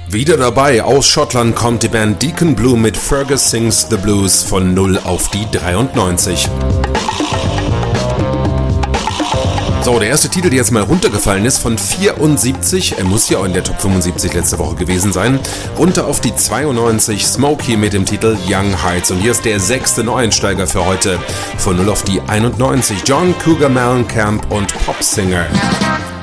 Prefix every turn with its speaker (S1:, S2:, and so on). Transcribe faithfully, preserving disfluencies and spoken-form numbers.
S1: Wieder dabei, aus Schottland kommt die Band Deacon Blue mit Fergus Sings the Blues von null auf die dreiundneunzig. So, der erste Titel, der jetzt mal runtergefallen ist, von vierundsiebzig, er muss ja auch in der Top fünfundsiebzig letzte Woche gewesen sein, runter auf die zweiundneunzig, Smokey mit dem Titel Young Heights. Und hier ist der sechste Neueinsteiger für heute, von null auf die einundneunzig, John Cougar Mellencamp und Pop Singer.